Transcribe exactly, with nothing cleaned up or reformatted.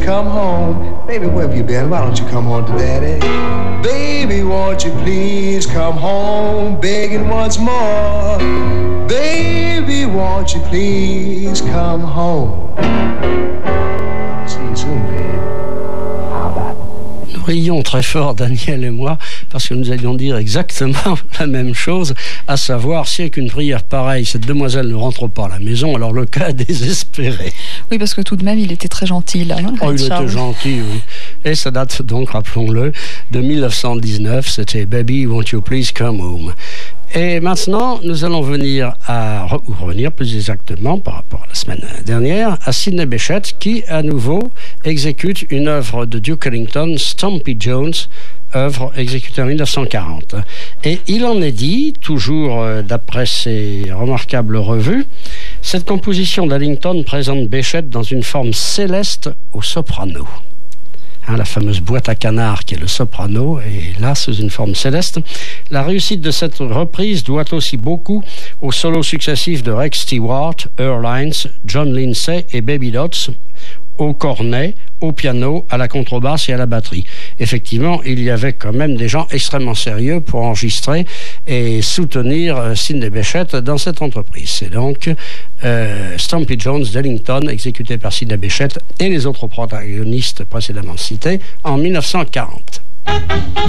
come home? Baby, where have you been? Why don't you come home to daddy? Baby, won't you please come home? Begging once more. Baby, won't you please come home? See you soon, babe. How about it? Nous rions très fort, Daniel et moi, parce que nous allions dire exactement la même chose, à savoir, si avec une prière pareille, cette demoiselle ne rentre pas à la maison, alors le cas est désespéré. Oui, parce que tout de même, il était très gentil, là. Hein, oh, il Charles. était gentil, oui. Et ça date donc, rappelons-le, de dix-neuf cent dix-neuf, c'était « Baby, won't you please come home ». Et maintenant, nous allons venir à, ou revenir plus exactement par rapport à la semaine dernière, à Sidney Bechet, qui à nouveau exécute une œuvre de Duke Ellington, Stumpy Jones, œuvre exécutée en dix-neuf cent quarante. Et il en est dit, toujours d'après ses remarquables revues, cette composition d'Ellington présente Bechet dans une forme céleste au soprano. Hein, la fameuse boîte à canard qui est le soprano, et là sous une forme céleste. La réussite de cette reprise doit aussi beaucoup aux solos successifs de Rex Stewart, Earl Hines, John Lindsay et Baby Dots, au cornet, au piano, à la contrebasse et à la batterie. Effectivement, il y avait quand même des gens extrêmement sérieux pour enregistrer et soutenir euh, Sidney Bechet dans cette entreprise. C'est donc euh, Stumpy Jones d'Ellington, exécuté par Sidney Bechet et les autres protagonistes précédemment cités, en dix-neuf cent quarante.